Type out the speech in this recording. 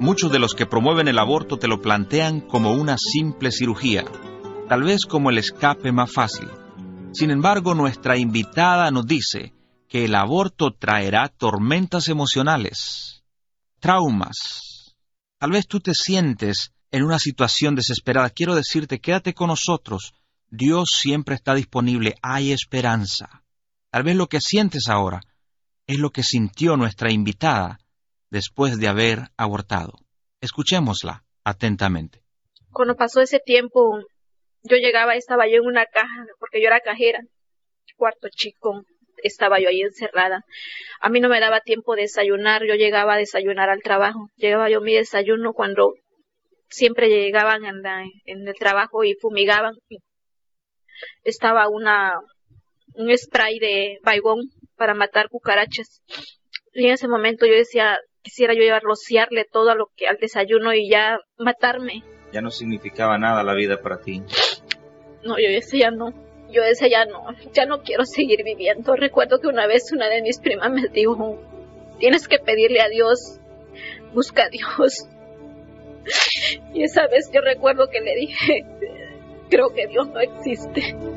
Muchos de los que promueven el aborto te lo plantean como una simple cirugía, tal vez como el escape más fácil. Sin embargo, nuestra invitada nos dice que el aborto traerá tormentas emocionales, traumas. Tal vez tú te sientes en una situación desesperada. Quiero decirte, quédate con nosotros. Dios siempre está disponible. Hay esperanza. Tal vez lo que sientes ahora es lo que sintió nuestra invitada después de haber abortado. Escuchémosla atentamente. Cuando pasó ese tiempo, estaba yo en una caja, porque yo era cajera, cuarto chico, estaba yo ahí encerrada. A mí no me daba tiempo de desayunar, yo llegaba a desayunar al trabajo. Llevaba yo mi desayuno cuando siempre llegaban en el trabajo y fumigaban. Estaba un spray de Baygon para matar cucarachas. Y en ese momento yo decía, quisiera yo rociarle todo al desayuno y ya matarme. Ya no significaba nada la vida para ti. No, yo decía no. Ya no quiero seguir viviendo. Recuerdo que una vez una de mis primas me dijo, tienes que pedirle a Dios, busca a Dios. Y esa vez yo recuerdo que le dije, creo que Dios no existe.